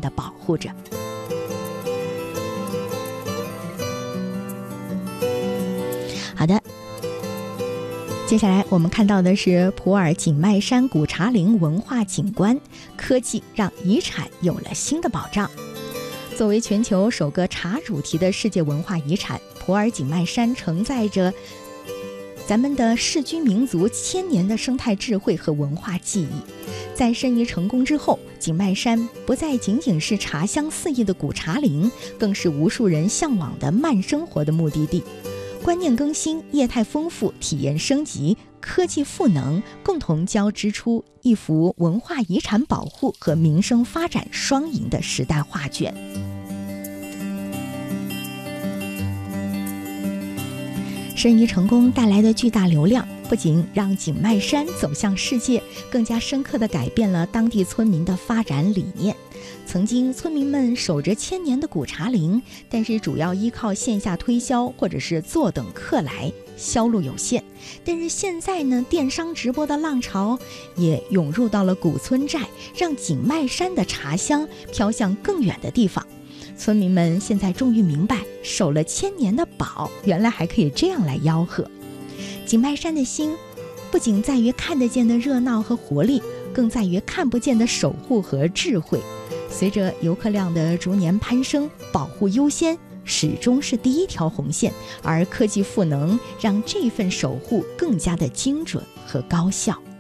地保护着。好的，接下来我们看到的是普洱景迈山古茶陵文化景观，科技让遗产有了新的保障。作为全球首个茶主题的世界文化遗产，普洱景迈山承载着咱们的世居民族千年的生态智慧和文化记忆。在申遗成功之后，景迈山不再仅仅是茶香四溢的古茶陵，更是无数人向往的慢生活的目的地。观念更新，业态丰富，体验升级，科技赋能，共同交织出一幅文化遗产保护和民生发展双赢的时代画卷。申遗成功带来的巨大流量，不仅让景迈山走向世界，更加深刻地改变了当地村民的发展理念。曾经村民们守着千年的古茶陵，但是主要依靠线下推销或者是坐等客来，销路有限。但是现在呢，电商直播的浪潮也涌入到了古村寨，让景迈山的茶香飘向更远的地方。村民们现在终于明白，守了千年的宝，原来还可以这样来吆喝。景迈山的心，不仅在于看得见的热闹和活力，更在于看不见的守护和智慧。随着游客量的逐年攀升，保护优先始终是第一条红线，而科技赋能让这份守护更加的精准和高效。